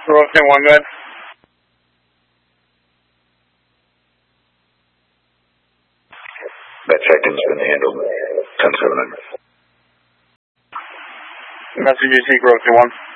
Rosen 1, go ahead. That check-in's been handled. 10-7. Message you seek, Rosen 1.